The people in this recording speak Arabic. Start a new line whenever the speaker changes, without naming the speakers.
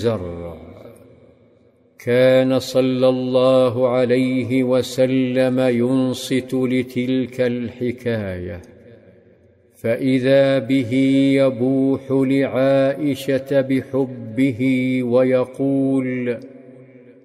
زرع. كان صلى الله عليه وسلم ينصت لتلك الحكاية، فإذا به يبوح لعائشة بحبه ويقول: